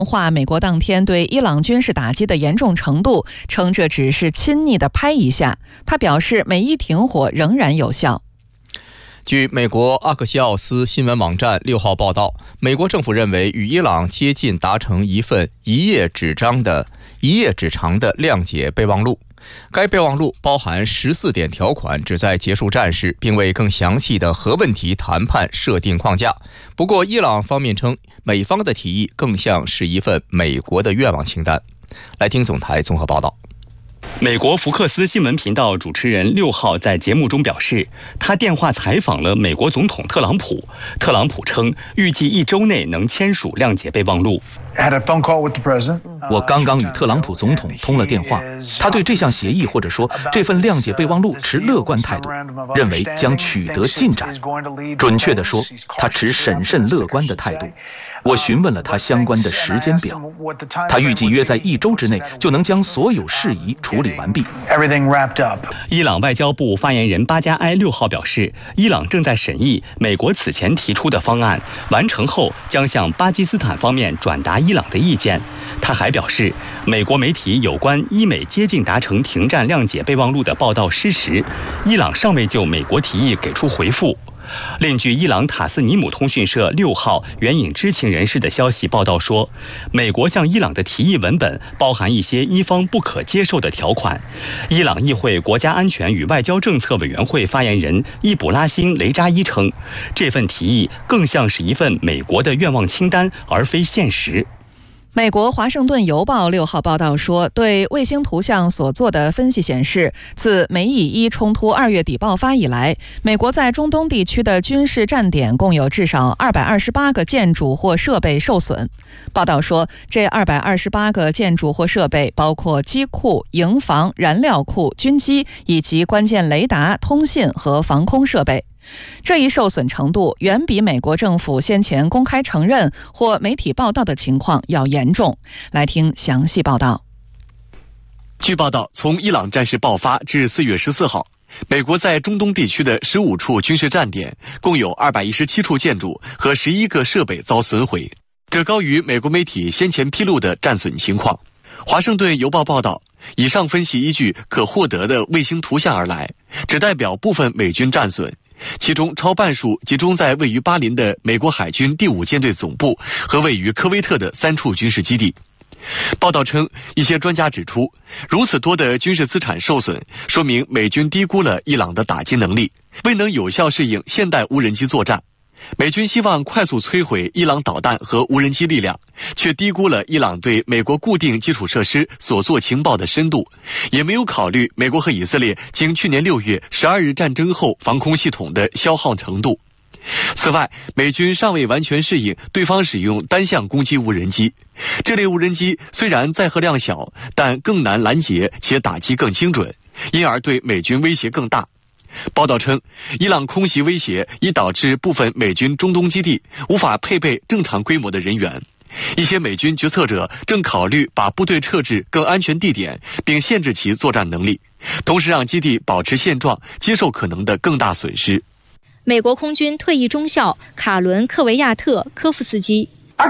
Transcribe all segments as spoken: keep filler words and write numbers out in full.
话美国当天对伊朗军事打击的严重程度，称这只是亲昵的拍一下。他表示，美伊停火仍然有效。 据美国阿克西奥斯新闻网站六号报道，美国政府认为与伊朗接近达成一份一页纸张的一页纸长的谅解备忘录。该备忘录包含十四点条款，旨在结束战事，并为更详细的核问题谈判设定框架。不过，伊朗方面称，美方的提议更像是一份美国的愿望清单。来听总台综合报道。 美国福克斯新闻频道主持人六号在节目中表示，他电话采访了美国总统特朗普，特朗普称预计一周内能签署谅解备忘录。 我刚刚与特朗普总统通了电话，他对这项协议或者说这份谅解备忘录持乐观态度，认为将取得进展。准确地说，他持审慎乐观的态度。我询问了他相关的时间表，他预计约在一周之内就能将所有事宜处理完毕。 伊朗外交部发言人巴加埃六号表示，伊朗正在审议美国此前提出的方案，完成后将向巴基斯坦方面转达伊朗的意见。他还表示，美国媒体有关伊美接近达成停战谅解备忘录的报道失实，伊朗尚未就美国提议给出回复。另据伊朗塔斯尼姆通讯社六号援引知情人士的消息报道说，美国向伊朗的提议文本包含一些伊方不可接受的条款。伊朗议会国家安全与外交政策委员会发言人伊卜拉欣·雷扎伊称，这份提议更像是一份美国的愿望清单，而非现实。 美国《华盛顿邮报》六号报道说，对卫星图像所做的分析显示，自美以伊冲突二月底爆发以来，美国在中东地区的军事站点共有至少二百二十八个建筑或设备受损。报道说，这二百二十八个建筑或设备包括机库、营房、燃料库、军机以及关键雷达、通信和防空设备。这一受损程度远比美国政府先前公开承认或媒体报道的情况要严重。来听详细报道。 据报道，从伊朗战事爆发至四月十四号，美国在中东地区的十五处军事站点共有二百一十七处建筑和十一个设备遭损毁，这高于美国媒体先前披露的战损情况。华盛顿邮报报道，以上分析依据可获得的卫星图像而来，只代表部分美军战损，其中超半数集中在位于巴林的美国海军第五舰队总部和位于科威特的三处军事基地。报道称，一些专家指出，如此多的军事资产受损，说明美军低估了伊朗的打击能力，未能有效适应现代无人机作战。美军希望快速摧毁伊朗导弹和无人机力量，却低估了伊朗对美国固定基础设施所做情报的深度，也没有考虑美国和以色列经去年六月十二日战争后防空系统的消耗程度。此外，美军尚未完全适应对方使用单向攻击无人机，这类无人机虽然载荷量小，但更难拦截且打击更精准，因而对美军威胁更大。报道称，伊朗空袭威胁已导致部分美军中东基地无法配备正常规模的人员。一些美军决策者正考虑把部队撤至更安全地点，并限制其作战能力，同时让基地保持现状，接受可能的更大损失。 美国空军退役中校卡伦·克维亚特·科夫斯基，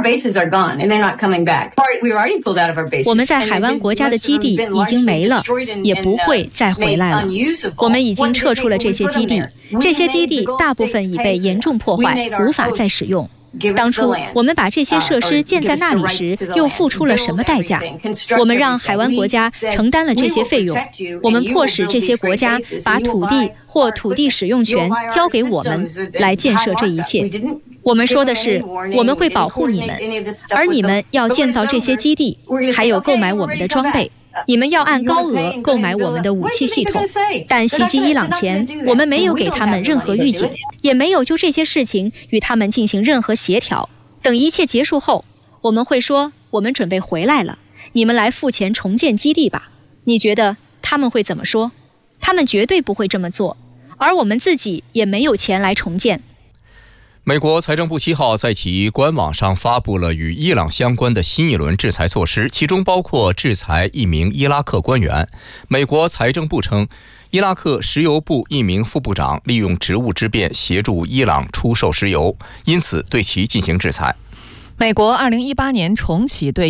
我们在海湾国家的基地已经没了，也不会再回来了。我们已经撤出了这些基地，这些基地大部分已被严重破坏，无法再使用。当初我们把这些设施建在那里时，又付出了什么代价？我们让海湾国家承担了这些费用，我们迫使这些国家把土地或土地使用权交给我们来建设这一切。我们说的是，我们会保护你们，而你们要建造这些基地，还有购买我们的装备。你们要按高额购买我们的武器系统，但袭击伊朗前，我们没有给他们任何预警，也没有就这些事情与他们进行任何协调。等一切结束后，我们会说，我们准备回来了，你们来付钱重建基地吧。你觉得他们会怎么说？他们绝对不会这么做，而我们自己也没有钱来重建。 美国财政部七号在其官网上发布了与伊朗相关的新一轮制裁措施，其中包括制裁一名伊拉克官员。美国财政部称，伊拉克石油部一名副部长利用职务之便协助伊朗出售石油，因此对其进行制裁。 美国二零一八年重启对